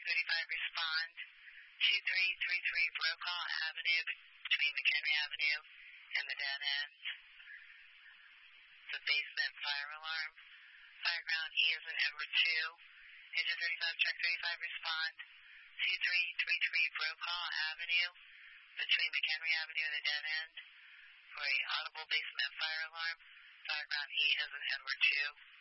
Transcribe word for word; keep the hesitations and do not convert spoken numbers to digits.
thirty-five, respond. two three three three Brokaw Avenue between McHenry Avenue and the dead end. The basement fire alarm. Fireground E is in Edward two. Engine thirty-five, truck thirty-five, respond. two three three three Brokaw Avenue between McHenry Avenue and the dead end for a audible basement fire alarm. Fireground E is in Edward two.